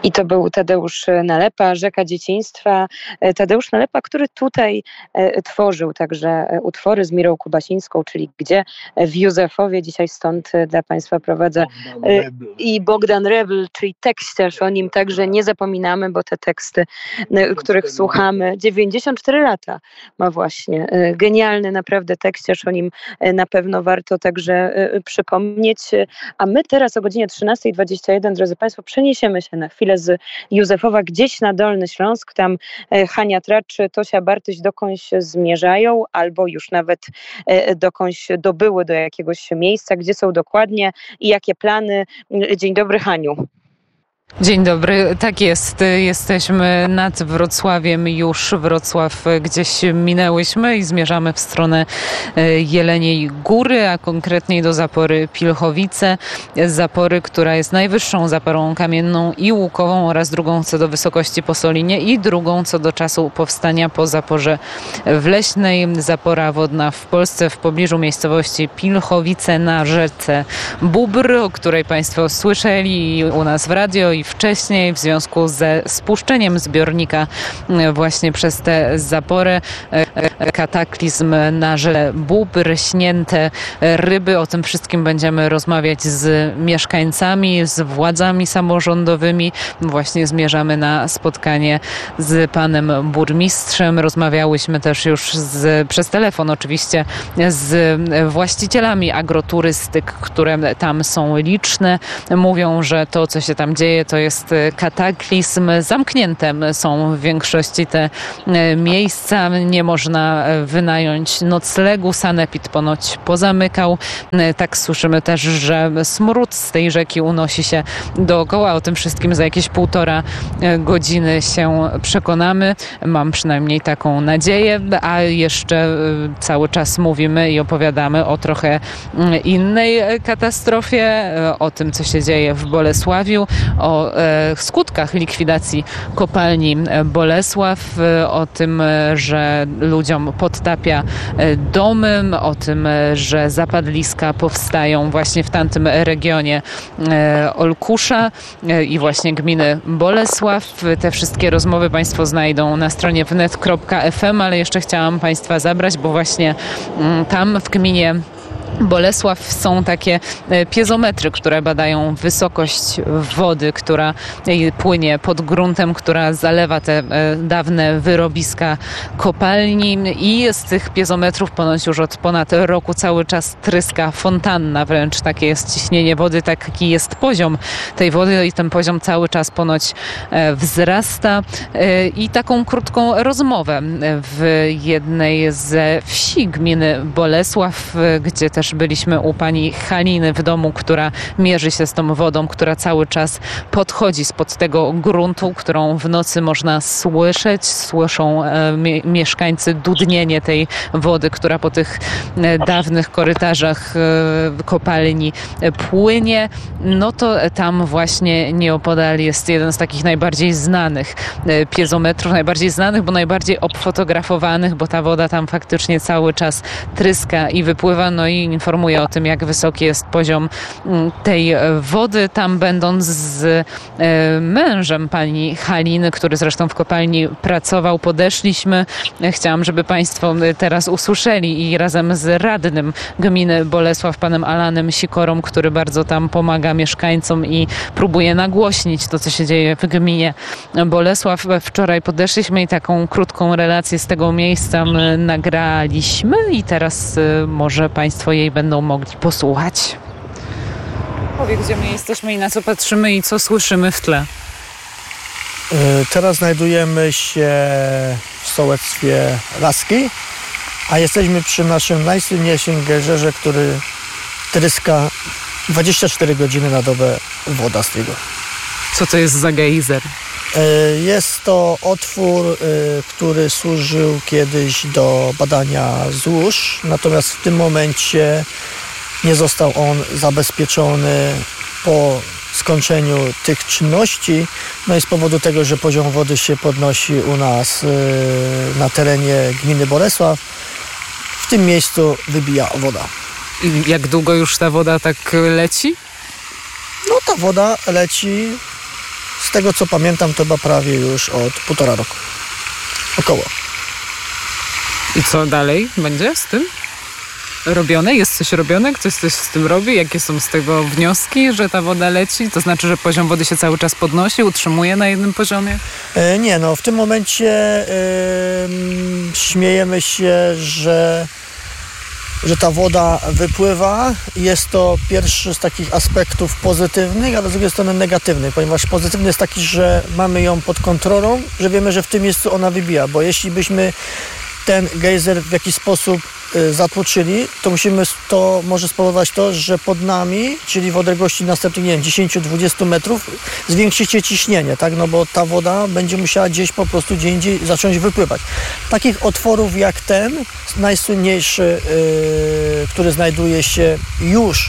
I to był Tadeusz Nalepa, Rzeka dzieciństwa. Tadeusz Nalepa, który tutaj tworzył także utwory z Mirą Kubasińską, czyli Gdzie w Józefowie. Dzisiaj stąd dla Państwa prowadzę. I Bogdan Rebel, czyli tekściarz. O nim także nie zapominamy, bo te teksty, których słuchamy, 94 lata ma właśnie. Genialny naprawdę tekściarz. O nim na pewno warto także przypomnieć. A my teraz o godzinie 13:21, drodzy Państwo, przeniesiemy się na chwilę z Józefowa gdzieś na Dolny Śląsk. Tam Hania Tracz, Tosia Bartyś dokądś zmierzają, albo już nawet dokądś dobyły do jakiegoś miejsca. Gdzie są dokładnie i jakie plany? Dzień dobry, Haniu. Dzień dobry, tak jest. Jesteśmy nad Wrocławiem już. Wrocław gdzieś minęłyśmy i zmierzamy w stronę Jeleniej Góry, a konkretniej do zapory Pilchowice. Zapory, która jest najwyższą zaporą kamienną i łukową oraz drugą co do wysokości po Solinie i drugą co do czasu powstania po zaporze wleśnej. Zapora wodna w Polsce w pobliżu miejscowości Pilchowice na rzece Bóbr, o której Państwo słyszeli u nas w radio i wcześniej w związku ze spuszczeniem zbiornika właśnie przez tę zaporę. Kataklizm na rzece Bóbr, śnięte ryby. O tym wszystkim będziemy rozmawiać z mieszkańcami, z władzami samorządowymi. Właśnie zmierzamy na spotkanie z panem burmistrzem. Rozmawiałyśmy też już przez telefon oczywiście z właścicielami agroturystyk, które tam są liczne. Mówią, że to, co się tam dzieje, to jest kataklizm. Zamknięte są w większości te miejsca. Nie można wynająć noclegu. Sanepid ponoć pozamykał. Tak słyszymy też, że smród z tej rzeki unosi się dookoła. O tym wszystkim za jakieś 1,5 godziny się przekonamy. Mam przynajmniej taką nadzieję. A jeszcze cały czas mówimy i opowiadamy o trochę innej katastrofie. O tym, co się dzieje w Bolesławiu. O skutkach likwidacji kopalni Bolesław, o tym, że ludziom podtapia domy, o tym, że zapadliska powstają właśnie w tamtym regionie Olkusza i właśnie gminy Bolesław. Te wszystkie rozmowy Państwo znajdą na stronie wnet.fm, ale jeszcze chciałam Państwa zabrać, bo właśnie tam w gminie Bolesław są takie piezometry, które badają wysokość wody, która płynie pod gruntem, która zalewa te dawne wyrobiska kopalni i z tych piezometrów ponoć już od ponad roku cały czas tryska fontanna, wręcz takie jest ciśnienie wody, taki jest poziom tej wody i ten poziom cały czas ponoć wzrasta. I taką krótką rozmowę w jednej ze wsi gminy Bolesław, gdzie też byliśmy u pani Haliny w domu, która mierzy się z tą wodą, która cały czas podchodzi spod tego gruntu, którą w nocy można słyszeć. Słyszą mieszkańcy dudnienie tej wody, która po tych dawnych korytarzach kopalni płynie. No to tam właśnie nieopodal jest jeden z takich najbardziej znanych piezometrów, najbardziej znanych, bo najbardziej obfotografowanych, bo ta woda tam faktycznie cały czas tryska i wypływa, no i informuje o tym, jak wysoki jest poziom tej wody. Tam będąc z mężem pani Haliny, który zresztą w kopalni pracował, podeszliśmy. Chciałam, żeby Państwo teraz usłyszeli i razem z radnym gminy Bolesław, panem Alanem Sikorą, który bardzo tam pomaga mieszkańcom i próbuje nagłośnić to, co się dzieje w gminie Bolesław. Wczoraj podeszliśmy i taką krótką relację z tego miejsca nagraliśmy i teraz może Państwo jej będą mogli posłuchać. Powiedz, gdzie my jesteśmy i na co patrzymy i co słyszymy w tle. Teraz znajdujemy się w sołectwie Laski, a jesteśmy przy naszym najsłynniejszym gejzerze, który tryska 24 godziny na dobę woda z tego. Co to jest za gejzer? Jest to otwór, który służył kiedyś do badania złóż, natomiast w tym momencie nie został on zabezpieczony po skończeniu tych czynności. No i z powodu tego, że poziom wody się podnosi u nas na terenie gminy Bolesław, w tym miejscu wybija woda. I jak długo już ta woda tak leci? No ta woda leci z tego co pamiętam, to chyba prawie już od 1,5 roku. Około. I co dalej będzie z tym robione? Jest coś robione? Ktoś coś z tym robi? Jakie są z tego wnioski, że ta woda leci? To znaczy, że poziom wody się cały czas podnosi, utrzymuje na jednym poziomie? Nie, no w tym momencie śmiejemy się, że ta woda wypływa. Jest to pierwszy z takich aspektów pozytywnych, ale z drugiej strony negatywnych, ponieważ pozytywny jest taki, że mamy ją pod kontrolą, że wiemy, że w tym miejscu ona wybija, bo jeśli byśmy ten gejzer w jakiś sposób zatłoczyli, to może spowodować to, że pod nami, czyli w odległości następnych, 10-20 metrów, zwiększy się ciśnienie, tak? No bo ta woda będzie musiała gdzieś po prostu gdzie indziej zacząć wypływać. Takich otworów jak ten, najsłynniejszy, który znajduje się już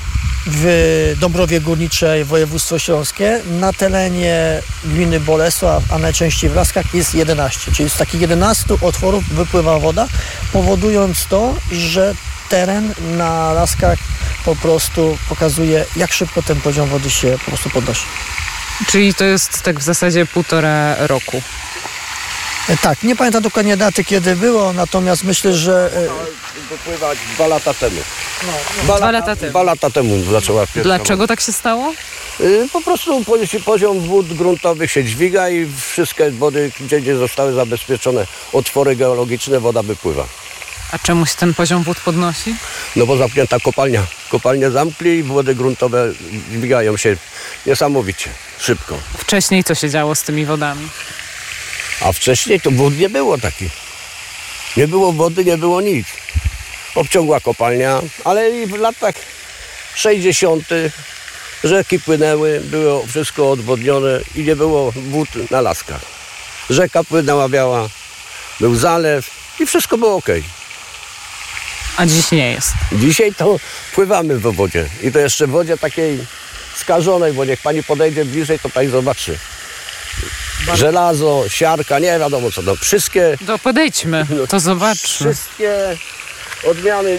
w Dąbrowie Górniczej, województwo śląskie, na terenie gminy Bolesław, a najczęściej w Laskach jest 11. Czyli z takich 11 otworów wypływa woda, powodując to, że teren na Laskach po prostu pokazuje, jak szybko ten poziom wody się po prostu podnosi. Czyli to jest tak w zasadzie 1,5 roku. Tak, nie pamiętam dokładnie daty, kiedy było, natomiast myślę, że... Wypływać 2 lata temu. No, 2 lata temu. 2 lata temu zaczęła pierwsza. Dlaczego tak się stało? Po prostu poziom wód gruntowych się dźwiga i wszystkie wody, gdzie zostały zabezpieczone otwory geologiczne, woda wypływa. A czemu się ten poziom wód podnosi? No bo zamknięta kopalnia. Kopalnie zamkli i wody gruntowe dźwigają się niesamowicie, szybko. Wcześniej co się działo z tymi wodami? A wcześniej to wód nie było takich. Nie było wody, nie było nic. Obciągła kopalnia, ale i w latach 60. rzeki płynęły, było wszystko odwodnione i nie było wód na Laskach. Rzeka płynęła biała, był zalew i wszystko było ok. A dziś nie jest. Dzisiaj to pływamy w wodzie i to jeszcze w wodzie takiej skażonej, bo niech pani podejdzie bliżej, to pani zobaczy. Żelazo, siarka, nie wiadomo co, no wszystkie... To podejdźmy, to zobaczmy. Wszystkie odmiany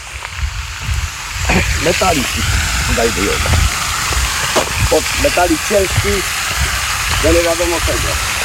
metali znajdują. Od metali ciężkich do nie wiadomo czego.